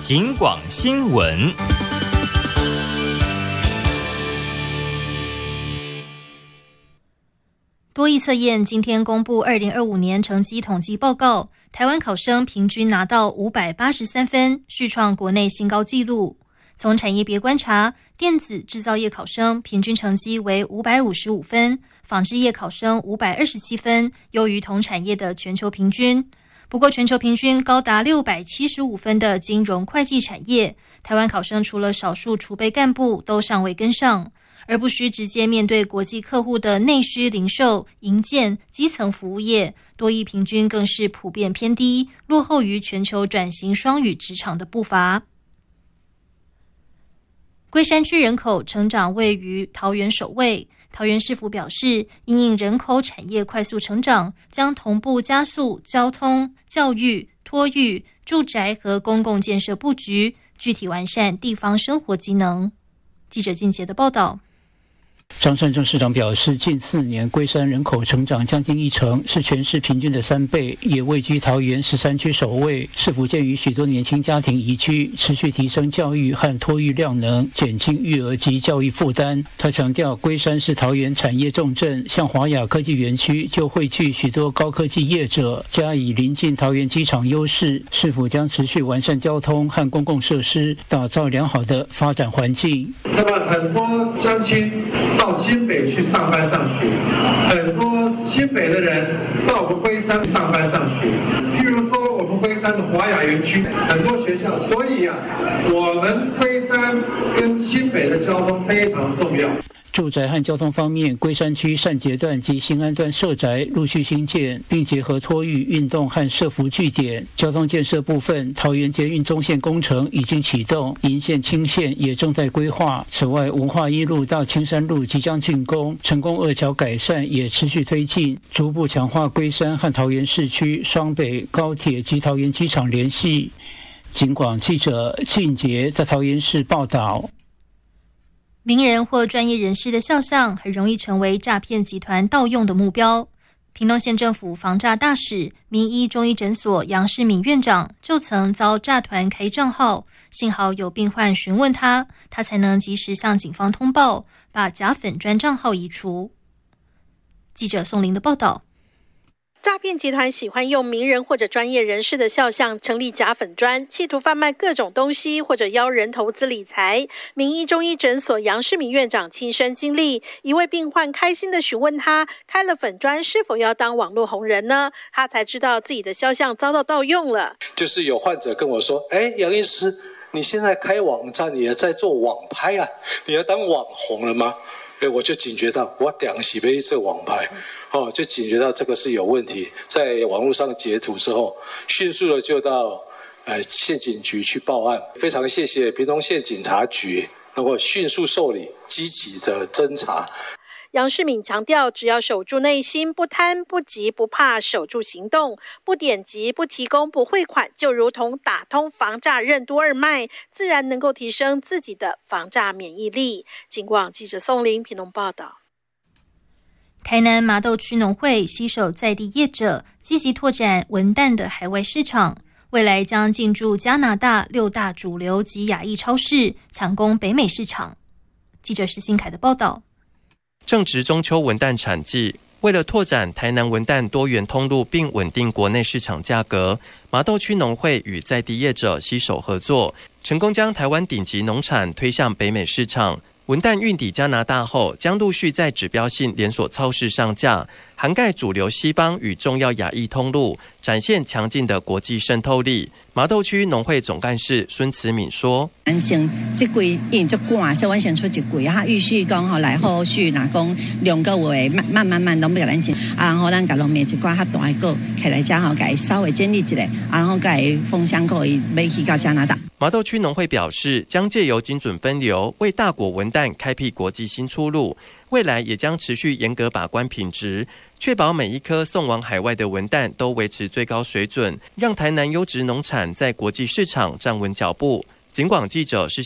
警广新闻。 多益测验今天公布2025年成绩统计报告，台湾考生平均拿到583分，续创国内新高纪录。从产业别观察，电子制造业考生平均成绩为555分，纺织业考生527分，优于同产业的全球平均。不过全球平均高达675分的金融会计产业，台湾考生除了少数储备干部都尚未跟上，而不需直接面对国际客户的内需零售、营建、基层服务业，多益平均更是普遍偏低，落后于全球转型双语职场的步伐。龟山区人口成长位于桃园首位，桃园市府表示，因应人口产业快速成长，将同步加速交通、教育、托育、住宅和公共建设布局，具体完善地方生活机能。记者靳杰的报道。 张善政市长表示，近4年龟山人口成长将近1成，是全市平均的3倍，也位居桃园13区首位。市府鉴于许多年轻家庭移居，持续提升教育和托育量能，减轻育儿及教育负担。他强调，龟山是桃园产业重镇，像华雅科技园区就汇聚许多高科技业者，加以临近桃园机场优势，市府将持续完善交通和公共设施，打造良好的发展环境。 那么很多乡亲到新北去上班上学，很多新北的人到我们龟山上班上学。譬如说我们龟山的华雅园区，很多学校，所以我们龟山跟新北的交通非常重要。 住宅和交通方面，龟山区善捷段及新安段社宅陆续兴建，并结合托育、运动和社福据点。交通建设部分，桃园捷运中线工程已经启动，银线、青线也正在规划。此外，文化一路到青山路即将竣工，成功二桥改善也持续推进，逐步强化龟山和桃园市区、双北、高铁及桃园机场联系。警广记者靳杰在桃园市报道。 名人或专业人士的肖像很容易成为诈骗集团盗用的目标。屏东县政府防诈大使、名医中医诊所杨世敏院长就曾遭诈团开账号，幸好有病患询问他才能及时向警方通报，把假粉专账号移除。记者宋玲的报道。 诈骗集团喜欢用名人或者专业人士的肖像成立假粉专，企图贩卖各种东西或者邀人投资理财。名医中医诊所杨世敏院长亲身经历，一位病患开心地询问他，开了粉专是否要当网络红人呢？他才知道自己的肖像遭到盗用了。 就是有患者跟我说，杨医师，你现在开网站，你也在做网拍啊，你要当网红了吗？我就警觉到，我两喜杯是网拍。就警觉到这个是有问题，在网络上截图之后，迅速的就到县警局去报案。非常谢谢屏东县警察局能够迅速受理，积极的侦查。 杨世敏强调，只要守住内心，不贪不急不怕，守住行动，不点击不提供不汇款，就如同打通防诈任督二脉，自然能够提升自己的防诈免疫力。警广记者宋玲屏东报道。 台南麻豆区农会携手在地业者，积极拓展文旦的海外市场，未来将进驻加拿大6大主流及亚裔超市，抢攻北美市场。记者施新凯的报道。 正值中秋文旦产季，为了拓展台南文旦多元通路并稳定国内市场价格，麻豆区农会与在地业者携手合作，成功将台湾顶级农产推向北美市场。文旦运抵加拿大后，将陆续在指标性连锁超市上架，涵盖主流西方与重要亚裔通路，展现强劲的国际渗透力。麻豆区农会总干事孙慈敏说：“ 咱先这季因足赶，所以阮先出一季，预许讲来后续，若讲2个月慢慢拢要咱进，然后咱甲农民一寡较大个起来遮甲伊稍微建立一下，然后甲伊封箱过伊要去到加拿大。” 麻豆区农会表示，将借由精准分流，为大果文旦开辟国际新出路。未来也将持续严格把关品质，确保每一颗送往海外的文旦都维持最高水准，让台南优质农产在国际市场站稳脚步。警广记者是